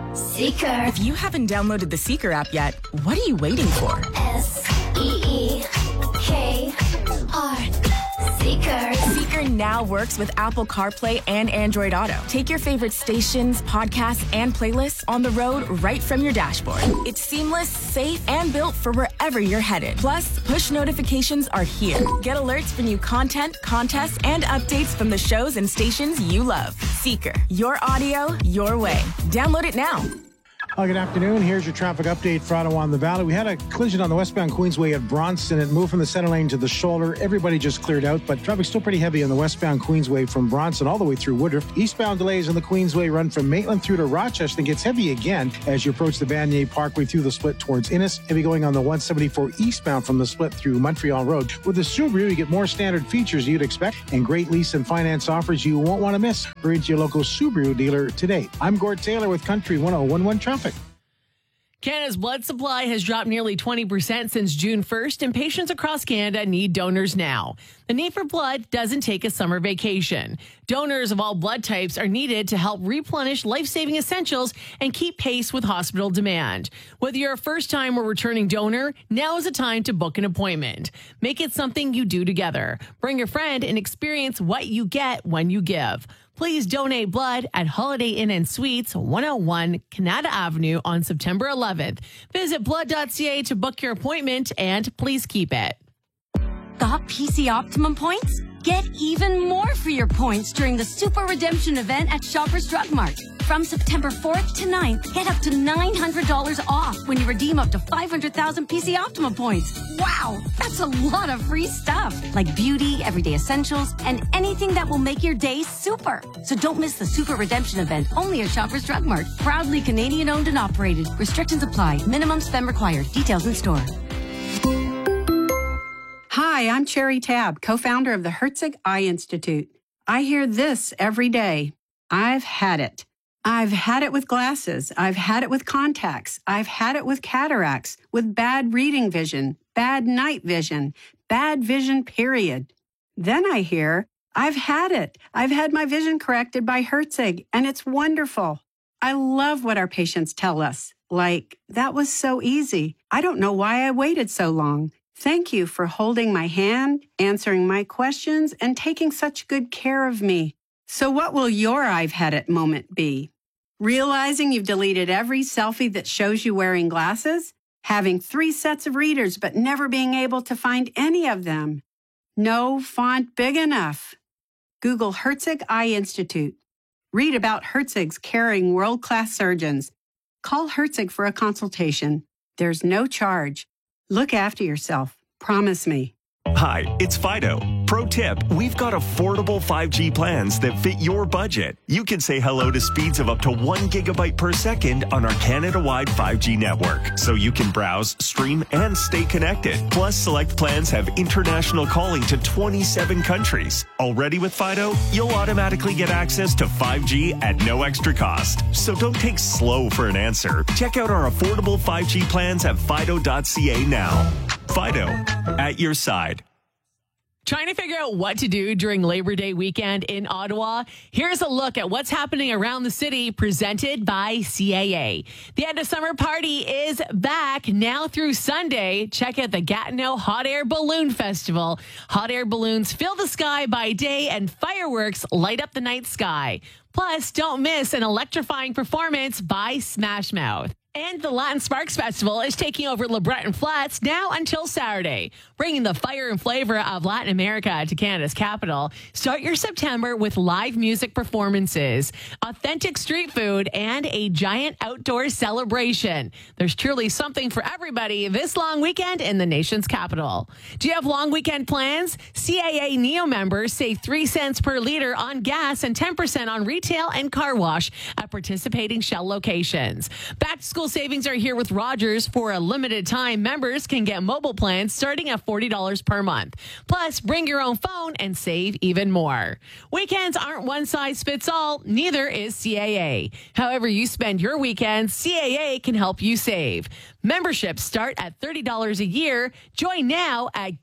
Seeker. If you haven't downloaded the Seeker app yet, what are you waiting for? Seekr. Seeker. Seeker now works with Apple CarPlay and Android Auto. Take your favorite stations, podcasts, and playlists on the road right from your dashboard. It's seamless, safe, and built for wherever you're headed. Plus, push notifications are here. Get alerts for new content, contests, and updates from the shows and stations you love. Seeker. Your audio, your way. Download it now. Good afternoon. Here's your traffic update for Ottawa and the Valley. We had a collision on the westbound Queensway at Bronson. It moved from the center lane to the shoulder. Everybody just cleared out, but traffic's still pretty heavy on the westbound Queensway from Bronson all the way through Woodruff. Eastbound delays on the Queensway run from Maitland through to Rochester and gets heavy again as you approach the Vanier Parkway through the split towards Innis. Heavy going on the 174 eastbound from the split through Montreal Road. With the Subaru, you get more standard features you'd expect and great lease and finance offers you won't want to miss. Hurry to your local Subaru dealer today. I'm Gord Taylor with Country 101.1 Traffic. Canada's blood supply has dropped nearly 20% since June 1st, and patients across Canada need donors now. The need for blood doesn't take a summer vacation. Donors of all blood types are needed to help replenish life-saving essentials and keep pace with hospital demand. Whether you're a first-time or returning donor, now is the time to book an appointment. Make it something you do together. Bring a friend and experience what you get when you give. Please donate blood at Holiday Inn and Suites, 101 Canada Avenue on September 11th. Visit blood.ca to book your appointment and please keep it. Got PC Optimum points? Get even more for your points during the Super Redemption event at Shoppers Drug Mart. From September 4th to 9th, get up to $900 off when you redeem up to 500,000 PC Optimum points. Wow, that's a lot of free stuff, like beauty, everyday essentials, and anything that will make your day super. So don't miss the Super Redemption event only at Shoppers Drug Mart. Proudly Canadian owned and operated. Restrictions apply. Minimum spend required. Details in store. Hi, I'm Cherry Tabb, co-founder of the Herzig Eye Institute. I hear this every day. I've had it. I've had it with glasses. I've had it with contacts. I've had it with cataracts, with bad reading vision, bad night vision, bad vision, period. Then I hear, I've had it. I've had my vision corrected by Herzig, and it's wonderful. I love what our patients tell us. Like, that was so easy. I don't know why I waited so long. Thank you for holding my hand, answering my questions, and taking such good care of me. So what will your I've had it moment be? Realizing you've deleted every selfie that shows you wearing glasses? Having 3 sets of readers but never being able to find any of them? No font big enough? Google Herzig Eye Institute. Read about Herzig's caring world-class surgeons. Call Herzig for a consultation. There's no charge. Look after yourself. Promise me. Hi, it's Fido. Pro tip, we've got affordable 5G plans that fit your budget. You can say hello to speeds of up to 1 gigabyte per second on our Canada-wide 5G network, so you can browse, stream, and stay connected. Plus, select plans have international calling to 27 countries. Already with Fido, you'll automatically get access to 5G at no extra cost. So don't take slow for an answer. Check out our affordable 5G plans at fido.ca now. Fido, at your side. Trying to figure out what to do during Labor Day weekend in Ottawa? Here's a look at what's happening around the city, presented by CAA. The end of summer party is back now through Sunday. Check out the Gatineau Hot Air Balloon Festival. Hot air balloons fill the sky by day and fireworks light up the night sky. Plus, don't miss an electrifying performance by Smash Mouth. And the Latin Sparks Festival is taking over LeBreton Flats now until Saturday, bringing the fire and flavor of Latin America to Canada's capital. Start your September with live music performances, authentic street food, and a giant outdoor celebration. There's truly something for everybody this long weekend in the nation's capital. Do you have long weekend plans? CAA Neo members save 3 cents per liter on gas and 10% on retail and car wash at participating Shell locations. Back to school savings are here with Rogers. For a limited time, members can get mobile plans starting at $40 per month. Plus, bring your own phone and save even more. Weekends aren't one size fits all, neither is CAA. However you spend your weekends, CAA can help you save. Memberships start at $30 a year. Join now at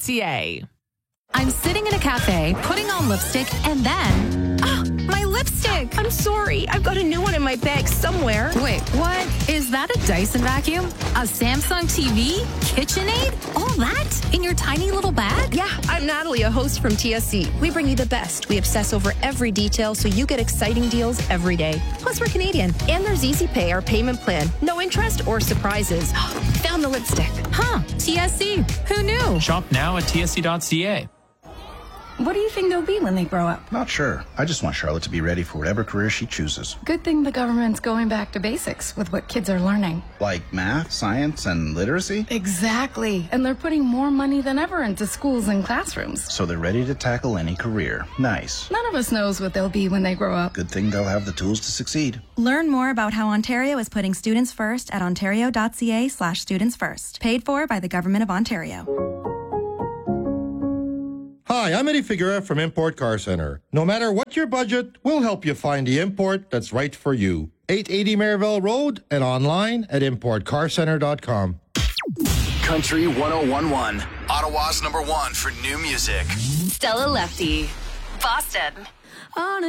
getcaa.ca. I'm sitting in a cafe, putting on lipstick, and then, my lipstick! quick. I'm sorry. I've got a new one in my bag somewhere. Wait, what? Is that a Dyson vacuum? A Samsung TV? KitchenAid? All that in your tiny little bag? Yeah, I'm Natalie, a host from TSC. We bring you the best. We obsess over every detail so you get exciting deals every day. Plus, we're Canadian. And there's Easy Pay, our payment plan. No interest or surprises. Found the lipstick. Huh, TSC. Who knew? Shop now at tsc.ca. What do you think they'll be when they grow up? Not sure. I just want Charlotte to be ready for whatever career she chooses. Good thing the government's going back to basics with what kids are learning. Like math, science, and literacy? Exactly. And they're putting more money than ever into schools and classrooms. So they're ready to tackle any career. Nice. None of us knows what they'll be when they grow up. Good thing they'll have the tools to succeed. Learn more about how Ontario is putting students first at ontario.ca/students first. Paid for by the Government of Ontario. Hi, I'm Eddie Figueroa from Import Car Center. No matter what your budget, we'll help you find the import that's right for you. 880 Maryville Road and online at importcarcenter.com. Country 1011, Ottawa's #1 for new music. Stella Lefty, Boston. On a